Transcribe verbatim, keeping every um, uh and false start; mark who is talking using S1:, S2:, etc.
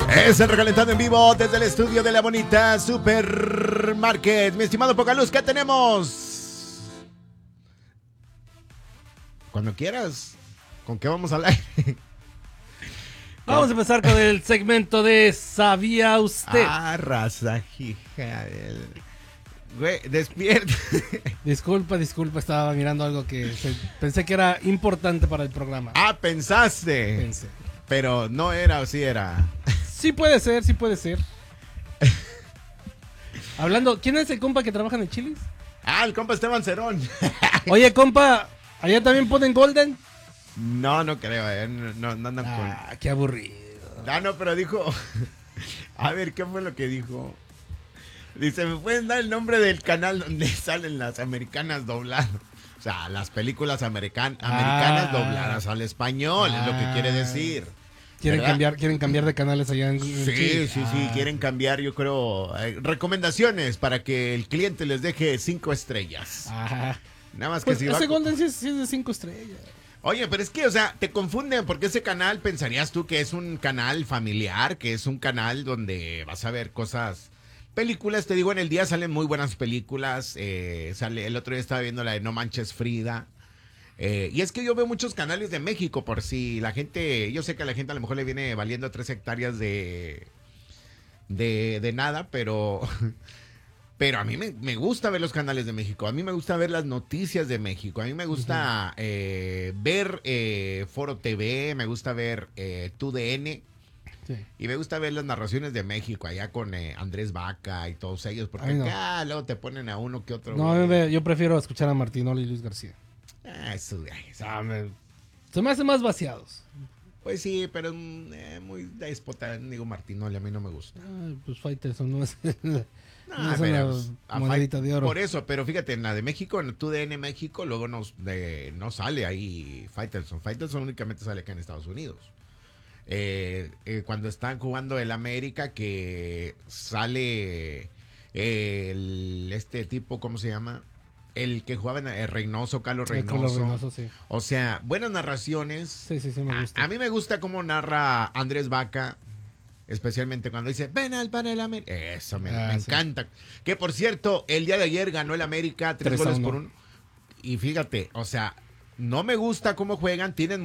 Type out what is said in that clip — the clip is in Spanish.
S1: Es el recalentado en vivo desde el estudio de la bonita Supermarket. Mi estimado Pocaluz, ¿qué tenemos? Cuando quieras. ¿Con qué vamos al aire?
S2: Vamos a empezar con el segmento de ¿Sabía usted?
S1: Ah, raza, hija. El... Güey, despierta.
S2: Disculpa, disculpa, estaba mirando algo que se- pensé que era importante para el programa.
S1: Ah, pensaste.
S2: Pensé.
S1: Pero no era o sí era.
S2: Sí puede ser, sí puede ser. Hablando, ¿quién es el compa que trabaja en el Chili's?
S1: Ah, el compa Esteban Cerón.
S2: Oye, compa, ¿allá también ponen Golden?
S1: No, no creo, eh. No, no, no andan con.
S2: Ah, qué aburrido.
S1: Ah, no, pero dijo. A ver, ¿qué fue lo que dijo? Dice, ¿me pueden dar el nombre del canal donde salen las americanas dobladas? O sea, las películas american americanas
S2: Ah.
S1: dobladas al español, es lo que quiere decir.
S2: Quieren
S1: ¿verdad?
S2: cambiar, quieren cambiar de canales allá en, en
S1: Sí,
S2: Chile.
S1: sí, sí,
S2: Ah.
S1: quieren cambiar, yo creo, eh, recomendaciones para que el cliente les deje cinco estrellas.
S2: Ajá.
S1: Nada más que
S2: Pues
S1: si
S2: ese
S1: va...
S2: Golden sí es, sí es de cinco estrellas.
S1: Oye, pero es que, o sea, te confunden porque ese canal pensarías tú que es un canal familiar, que es un canal donde vas a ver cosas, películas, te digo, en el día salen muy buenas películas, eh, sale, el otro día estaba viendo la de No Manches Frida, eh, y es que yo veo muchos canales de México por si la gente, yo sé que a la gente a lo mejor le viene valiendo tres hectáreas de, de, de nada, pero... Pero a mí me, me gusta ver los canales de México, a mí me gusta ver las noticias de México, a mí me gusta uh-huh. eh, ver eh, Foro T V, me gusta ver eh, T U D N, sí. Y me gusta ver las narraciones de México allá con eh, Andrés Vaca y todos ellos, porque no. acá luego te ponen a uno que otro.
S2: No, me, yo prefiero escuchar a Martinoli y Luis García.
S1: Ah, eso, eso.
S2: Ah, me, se me hacen más vaciados.
S1: Pues sí, pero eh, muy déspota, digo Martinoli, a mí no me gusta.
S2: Ah, pues Faitelson no es...
S1: No,
S2: no
S1: pero,
S2: monedita de oro.
S1: Por eso, pero fíjate, en la de México, en T U D N México, luego nos, de, no sale ahí Faitelson. Faitelson únicamente sale acá en Estados Unidos. Eh, eh, cuando están jugando el América, que sale eh, el, este tipo, ¿cómo se llama? El que jugaba en el Reynoso, Carlos Reynoso.
S2: Carlos Reynoso, sí.
S1: O sea, buenas narraciones.
S2: Sí, sí, sí, me gusta.
S1: A, a mí me gusta cómo narra Andrés Vaca. Especialmente cuando dice, penal para el América. Eso me, ah, me sí. encanta. Que por cierto, el día de ayer ganó el América tres goles por uno. Y fíjate, o sea, no me gusta cómo juegan, tienen